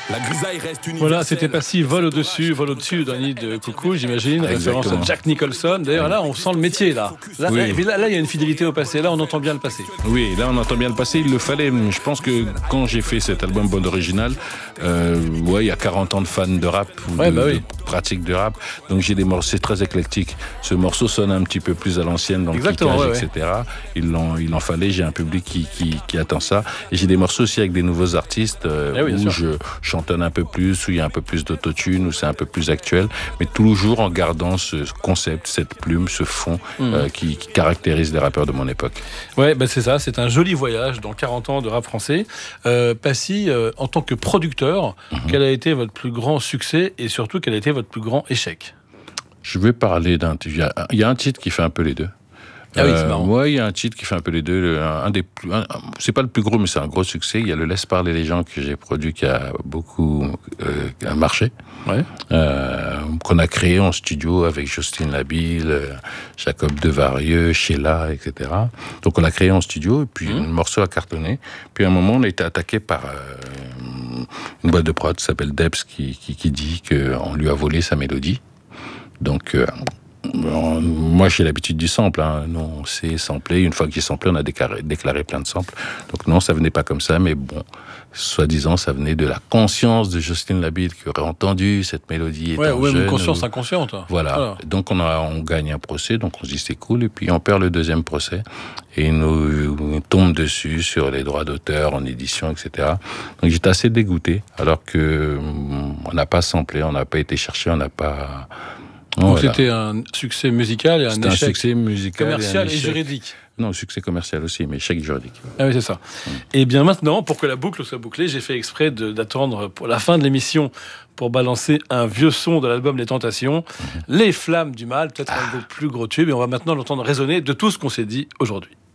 La grisaille reste universelle. Voilà, c'était Passy, vol au-dessus d'un nid de coucou, j'imagine, référence à Jack Nicholson. D'ailleurs, là, on sent le métier, là. Là, Oui. il y a une fidélité au passé. Là, on entend bien le passé. Oui, là on entend bien le passé, il le fallait. Je pense que quand j'ai fait cet album Bande Originale, il y a 40 ans de fans de rap, de pratique de rap, donc j'ai des morceaux, c'est très éclectique. Ce morceau sonne un petit peu plus à l'ancienne dans le kickage, etc. Il en fallait, j'ai un public qui attend ça. Et j'ai des morceaux aussi avec des nouveaux artistes où je chantonne un peu plus, où il y a un peu plus d'autotune, où c'est un peu plus actuel, mais toujours en gardant ce concept, cette plume, ce fond qui caractérise les rappeurs de mon époque. Ouais, c'est ça, c'est un joli voyage dans 40 ans de rap français. Passy, en tant que producteur, quel a été votre plus grand succès et surtout quel a été votre plus grand échec? Je vais parler d'un... Il y a un titre qui fait un peu les deux. Ah oui, c'est marrant. Ouais, il y a un titre qui fait un peu les deux. C'est pas le plus gros, mais c'est un gros succès. Il y a le Laisse parler les gens que j'ai produit, qui a beaucoup marché. Ouais. Qu'on a créé en studio avec Jocelyne Labille, Jacob Devarieux, Sheila, etc. Donc on l'a créé en studio, et puis le morceau a cartonné. Puis à un moment, on a été attaqué par une boîte de prod qui s'appelle Debs, qui dit qu'on lui a volé sa mélodie. Donc... moi, j'ai l'habitude du sample. Nous, on sait sampler. Une fois qu'il est samplé, on a déclaré plein de samples. Donc non, ça venait pas comme ça, mais bon, soi-disant, ça venait de la conscience de Jocelyne Labille qui aurait entendu cette mélodie étant jeune. Une conscience inconsciente. Voilà. Donc on gagne un procès, donc on se dit c'est cool, et puis on perd le deuxième procès, et il nous tombe dessus sur les droits d'auteur en édition, etc. Donc j'étais assez dégoûté, alors que on n'a pas samplé, on n'a pas été chercher, on n'a pas... Donc c'était un succès musical et un échec succès musical commercial et juridique. Non, succès commercial aussi, mais échec juridique. Ah oui, c'est ça. Et bien maintenant, pour que la boucle soit bouclée, j'ai fait exprès d'attendre pour la fin de l'émission pour balancer un vieux son de l'album Les Tentations, Les Flammes du Mal, peut-être un de vos plus gros tubes. Et on va maintenant l'entendre résonner de tout ce qu'on s'est dit aujourd'hui.